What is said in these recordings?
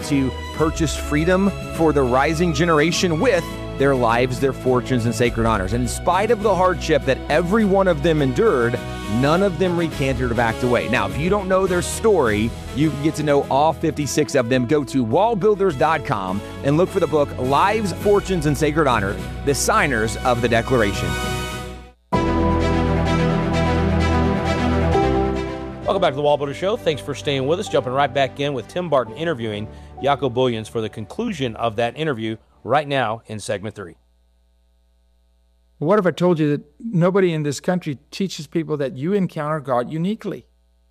to purchase freedom for the rising generation with their lives, their fortunes, and sacred honors. And in spite of the hardship that every one of them endured, none of them recanted or backed away. Now, if you don't know their story, you can get to know all 56 of them. Go to wallbuilders.com and look for the book, Lives, Fortunes, and Sacred Honor, the signers of the Declaration. Welcome back to the Wall Builder Show. Thanks for staying with us. Jumping right back in with Tim Barton interviewing Jaco Booyens for the conclusion of that interview right now in segment 3. What if I told you that nobody in this country teaches people that you encounter God uniquely?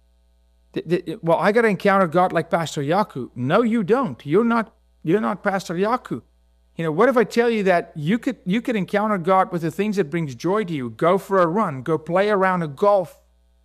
Well, I got to encounter God like Pastor Jaco. No, you don't. You're not Pastor Jaco. What if I tell you that you could encounter God with the things that brings joy to you? Go for a run. Go play around a golf.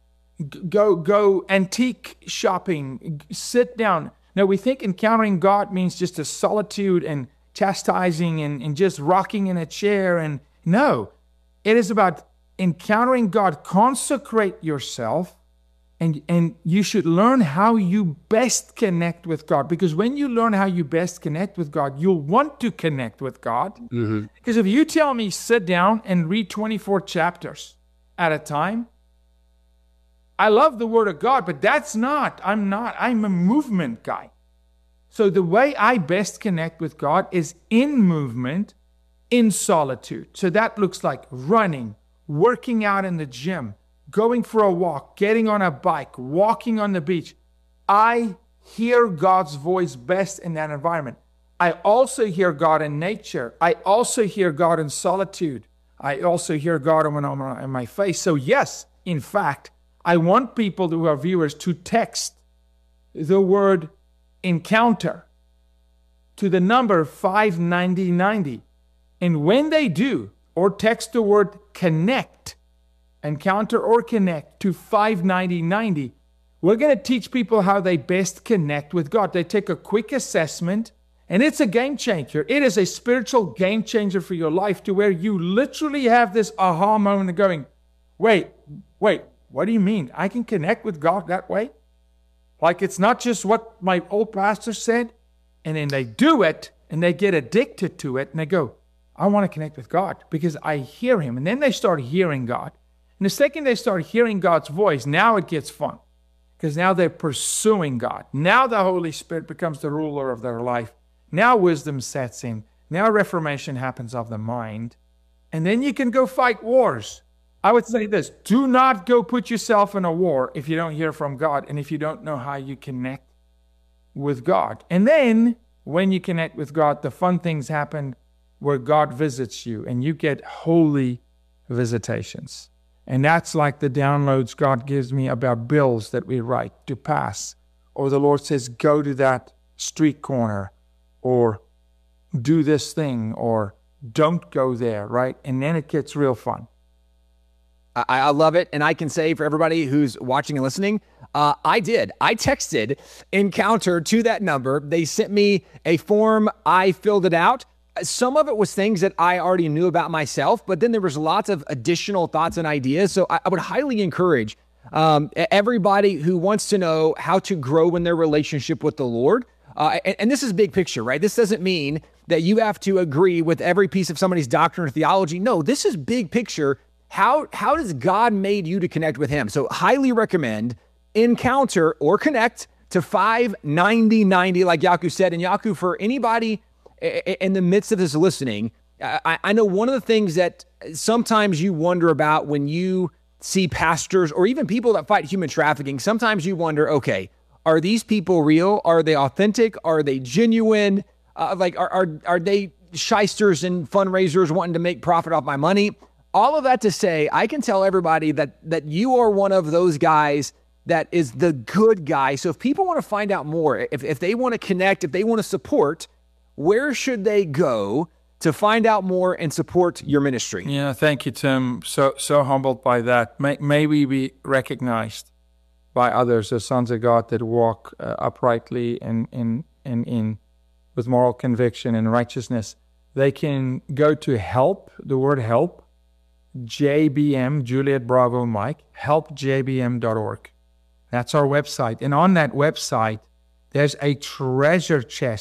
Go antique shopping. Sit down. No, we think encountering God means just a solitude and chastising and just rocking in a chair. And no, it is about encountering God. Consecrate yourself, and you should learn how you best connect with God. Because when you learn how you best connect with God, you'll want to connect with God. Mm-hmm. Because if you tell me sit down and read 24 chapters at a time, I love the Word of God, but I'm a movement guy. So the way I best connect with God is in movement, in solitude. So that looks like running, working out in the gym, going for a walk, getting on a bike, walking on the beach. I hear God's voice best in that environment. I also hear God in nature. I also hear God in solitude. I also hear God when I'm in my face. So yes, in fact, I want people who are viewers to text the word encounter to the number 59090. And when they do, or text the word connect, encounter or connect to 59090, we're going to teach people how they best connect with God. They take a quick assessment, and it's a game changer. It is a spiritual game changer for your life, to where you literally have this aha moment of going, wait, what do you mean? I can connect with God that way? Like it's not just what my old pastor said. And then they do it and they get addicted to it and they go, I want to connect with God because I hear Him. And then they start hearing God. And the second they start hearing God's voice, now it gets fun. Because now they're pursuing God. Now the Holy Spirit becomes the ruler of their life. Now wisdom sets in. Now reformation happens of the mind. And then you can go fight wars. I would say this, do not go put yourself in a war if you don't hear from God and if you don't know how you connect with God. And then when you connect with God, the fun things happen where God visits you and you get holy visitations. And that's like the downloads God gives me about bills that we write to pass. Or the Lord says, go to that street corner, or do this thing, or don't go there, right? And then it gets real fun. I love it. And I can say for everybody who's watching and listening, I texted Encounter to that number. They sent me a form. I filled it out. Some of it was things that I already knew about myself, but then there was lots of additional thoughts and ideas. So I would highly encourage everybody who wants to know how to grow in their relationship with the Lord. And this is big picture, right? This doesn't mean that you have to agree with every piece of somebody's doctrine or theology. No, this is big picture. How does God made you to connect with Him? So highly recommend Encounter or Connect to 59090, like Jaco said. And Jaco, for anybody in the midst of this listening, I know one of the things that sometimes you wonder about when you see pastors or even people that fight human trafficking, sometimes you wonder, okay, are these people real? Are they authentic? Are they genuine? Are they shysters and fundraisers wanting to make profit off my money? All of that to say, I can tell everybody that you are one of those guys that is the good guy. So if people want to find out more, if they want to connect, if they want to support, where should they go to find out more and support your ministry? Yeah, thank you, Tim. So humbled by that. May we be recognized by others as sons of God that walk uprightly and in with moral conviction and righteousness. They can go to help, the word help, JBM, Juliet Bravo Mike, helpjbm.org. That's our website. And on that website, there's a treasure chest